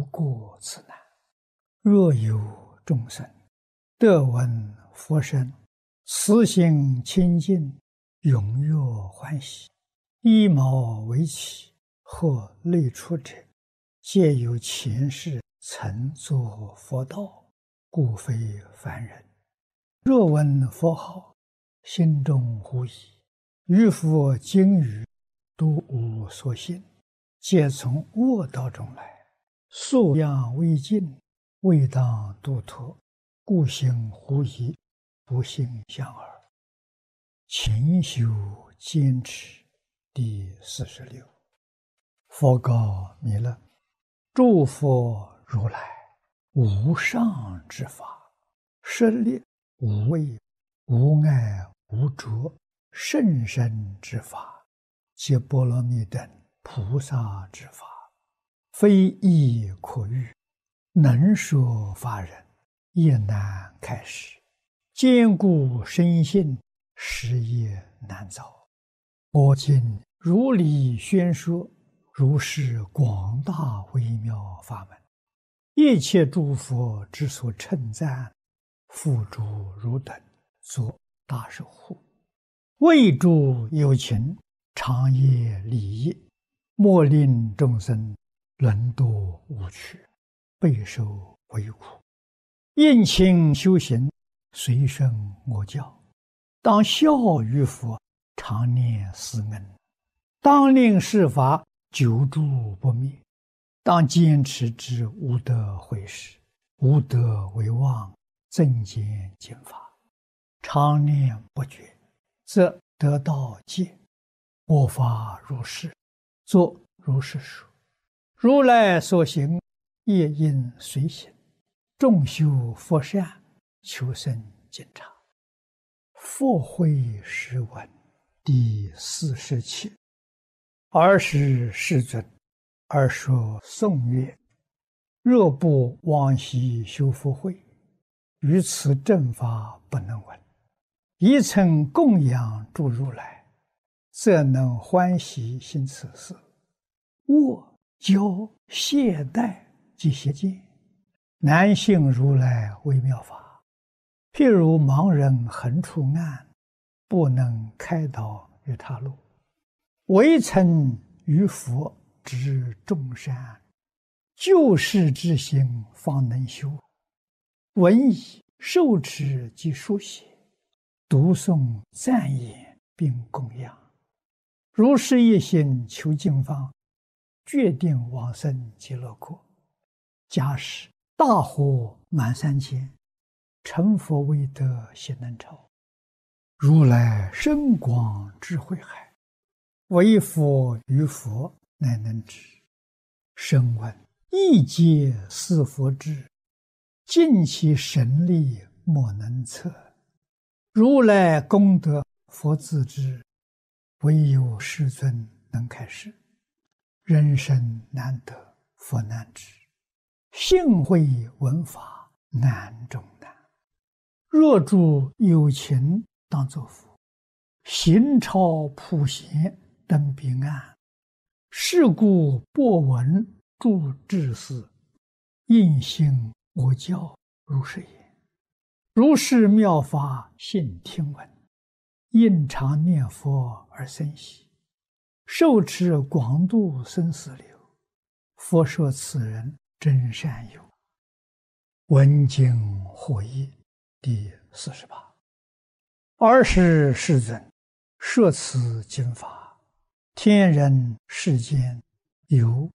过此难。若有众生得闻佛声，慈心清净，踊跃欢喜，依毛为起，或类出者，皆有前世曾作佛道，故非凡人。若闻佛号，心中狐疑，于佛经语都无所信，皆从恶道中来，素养未尽，未当度脱，故行狐疑，不信相耳。勤修坚持第46。佛告弥勒：诸佛如来无上之法，舍利无畏无碍无着甚深之法，皆波罗蜜等菩萨之法，非易可喻，能说法人也难开示，坚固深信，实业难遭。我今如理宣说，如是广大微妙法门，一切诸佛之所称赞，付诸汝等作大守护，为诸有情长业利益，莫令众生沦堕无趣，备受为苦。应勤修行，随顺我教，当效于佛，常念思恩，当令世法久住不灭，当坚持之无德毁事，无德为妄，增减减法，常念不绝，则得道戒。我法如是，作如是说。如来所行，业应随行，众修佛善，求生净察。佛慧诗文第47。尔时世尊，而说颂曰：若不往昔修福慧，于此正法不能闻。一曾供养诸如来，则能欢喜行此事。我教懈怠及邪见，难信如来微妙法。譬如盲人横出暗，不能开导于他路，唯曾于佛知众善，救世之心方能修。闻已受持及书写，读诵赞言并供养，如是一心求净方，决定往生极乐国。假使大火满3千，成佛未得悉能超。如来深广智慧海，唯佛于佛乃能知。声闻亦皆似佛智，尽其神力莫能测。如来功德佛自知，唯有世尊能开示。人生难得佛难知，幸会闻法难中难。若诸有情当作佛，行超普贤登彼岸。是故播闻诸智士，应信我教如是言。如是妙法信听闻，应常念佛而生喜，受持广度生死流。佛说此人真善友。闻经获益第48。尔时世尊，摄此经法，天人世间有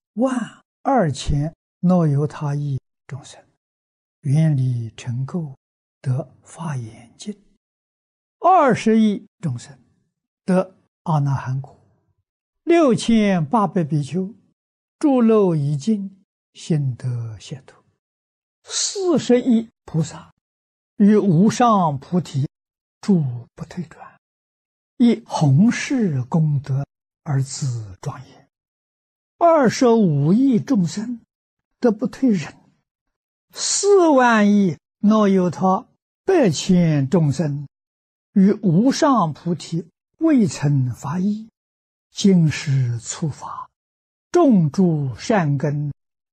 12000若有他意众生，愿力成垢，得法眼净。20亿众生得阿那含果。6800比丘诸漏已尽，心得解脱。40亿菩萨于无上菩提住不退转，以弘誓功德而自庄严。25亿众生得不退忍。4万亿若有他100千众生于无上菩提未曾发意，今世初发，种诸善根